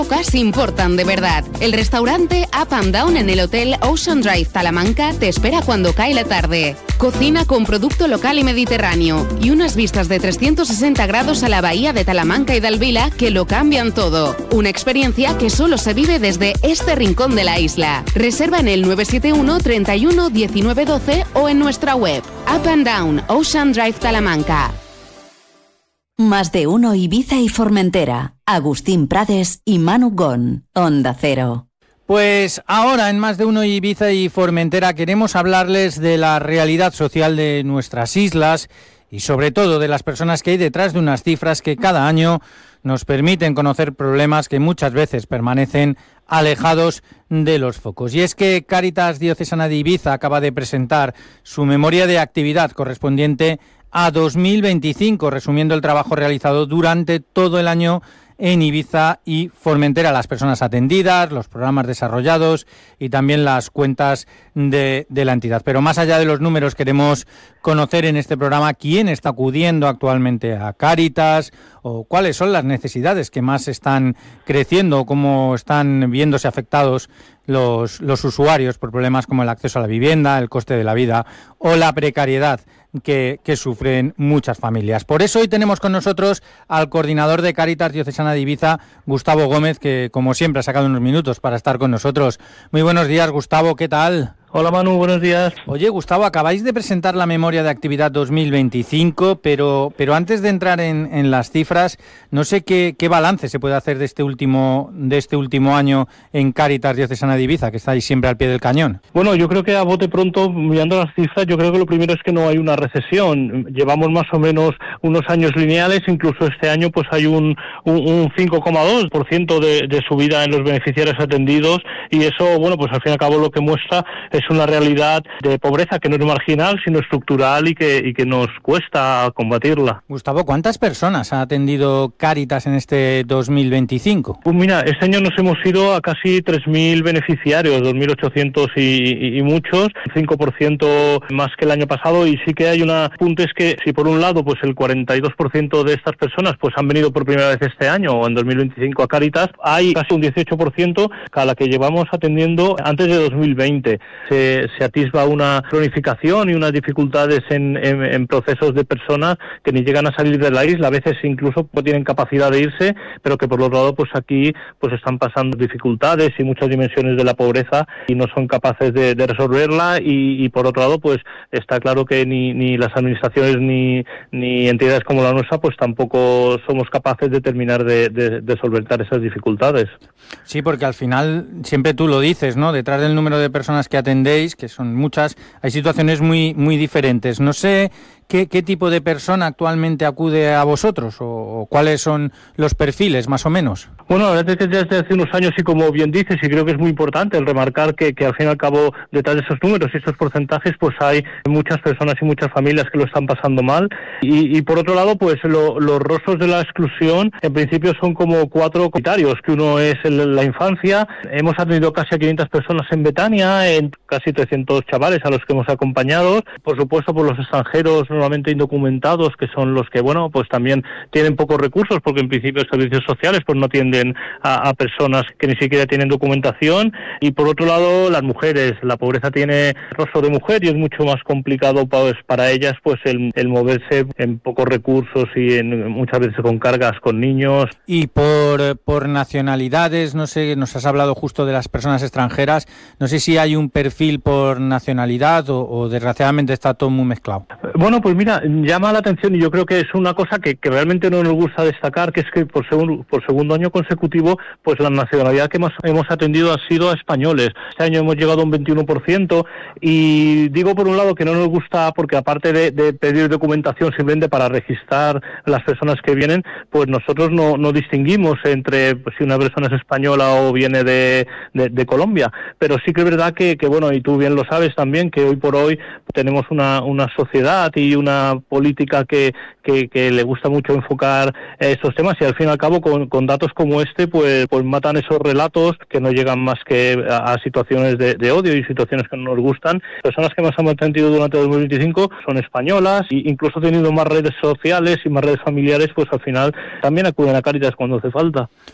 Pocas importan de verdad. El restaurante Up and Down en el Hotel Ocean Drive Talamanca te espera cuando cae la tarde. Cocina con producto local y mediterráneo y unas vistas de 360 grados a la bahía de Talamanca y de Alvila que lo cambian todo. Una experiencia que solo se vive desde este rincón de la isla. Reserva en el 971 31 19 12 o en nuestra web. Up and Down Ocean Drive Talamanca. Más de uno Ibiza y Formentera. Agustín Prades y Manu Gon. Onda Cero. Pues ahora en Más de uno Ibiza y Formentera queremos hablarles de la realidad social de nuestras islas y sobre todo de las personas que hay detrás de unas cifras que cada año nos permiten conocer problemas que muchas veces permanecen alejados de los focos. Y es que Cáritas Diocesana de Ibiza acaba de presentar su memoria de actividad correspondiente a 2025, resumiendo el trabajo realizado durante todo el año en Ibiza y Formentera, las personas atendidas, los programas desarrollados y también las cuentas de la entidad. Pero más allá de los números, queremos conocer en este programa quién está acudiendo actualmente a Cáritas o cuáles son las necesidades que más están creciendo o cómo están viéndose afectados los usuarios por problemas como el acceso a la vivienda, el coste de la vida o la precariedad que sufren muchas familias. Por eso hoy tenemos con nosotros al coordinador de Cáritas Diocesana de Ibiza, Gustavo Gómez, que como siempre ha sacado unos minutos para estar con nosotros. Muy buenos días, Gustavo, ¿qué tal? Hola Manu, buenos días. Oye, Gustavo, acabáis de presentar la memoria de actividad 2025, pero antes de entrar en las cifras, no sé qué balance se puede hacer de este último año en Cáritas Diocesana de Ibiza, que estáis siempre al pie del cañón. Bueno, yo creo que a bote pronto, mirando las cifras, yo creo que lo primero es que no hay una recesión. Llevamos más o menos unos años lineales, incluso este año pues hay un 5,2% de subida en los beneficiarios atendidos y eso, bueno, pues al fin y al cabo lo que muestra es una realidad de pobreza que no es marginal, sino estructural y que nos cuesta combatirla. Gustavo, ¿cuántas personas ha atendido Cáritas en este 2025? Pues mira, este año nos hemos ido a casi 3.000 beneficiarios, 2.800 y muchos, 5% más que el año pasado, y sí que hay un punto, es que si por un lado pues el 42% de estas personas pues han venido por primera vez este año o en 2025 a Cáritas, hay casi un 18% a la que llevamos atendiendo antes de 2020. Se atisba una cronificación y unas dificultades en procesos de personas que ni llegan a salir de la isla, a veces incluso no tienen capacidad de irse, pero que por otro lado pues aquí pues están pasando dificultades y muchas dimensiones de la pobreza y no son capaces de resolverla y por otro lado pues está claro que ni las administraciones ni entidades como la nuestra pues tampoco somos capaces de terminar de solventar esas dificultades. Sí, porque al final siempre tú lo dices, ¿no? Detrás del número de personas que atendéis, que son muchas, hay situaciones muy, muy diferentes. No sé qué tipo de persona actualmente acude a vosotros o cuáles son los perfiles, más o menos. Bueno, la verdad es que desde hace unos años, y como bien dices, y creo que es muy importante el remarcar que al fin y al cabo, detrás de esos números y estos porcentajes, pues hay muchas personas y muchas familias que lo están pasando mal. Y por otro lado, pues los rostros de la exclusión, en principio son como 4 criterios, que uno es la infancia. Hemos atendido casi a 500 personas en Betania, en casi 300 chavales a los que hemos acompañado. Por supuesto, por los extranjeros normalmente indocumentados, que son los que, bueno, pues también tienen pocos recursos, porque en principio servicios sociales pues no tienden a personas que ni siquiera tienen documentación. Y por otro lado, las mujeres. La pobreza tiene rostro de mujer y es mucho más complicado pues para ellas pues el moverse en pocos recursos y muchas veces con cargas con niños. Y por nacionalidades, no sé, nos has hablado justo de las personas extranjeras, no sé si hay un perfil por nacionalidad o desgraciadamente está todo muy mezclado. Bueno, pues mira, llama la atención y yo creo que es una cosa que realmente no nos gusta destacar, que es que por segundo año consecutivo, pues la nacionalidad que más hemos atendido ha sido a españoles. Este año hemos llegado a un 21% y digo por un lado que no nos gusta porque aparte de pedir documentación simplemente para registrar las personas que vienen, pues nosotros no distinguimos entre pues, si una persona es española o viene de Colombia. Pero sí que es verdad que bueno, y tú bien lo sabes también, que hoy por hoy tenemos una sociedad y una política que le gusta mucho enfocar estos temas y al fin y al cabo con datos como este pues matan esos relatos que no llegan más que a situaciones de odio y situaciones que no nos gustan. Personas que más hemos atendido durante 2025 son españolas e incluso teniendo más redes sociales y más redes familiares, pues al final también acuden a Cáritas cuando hace falta.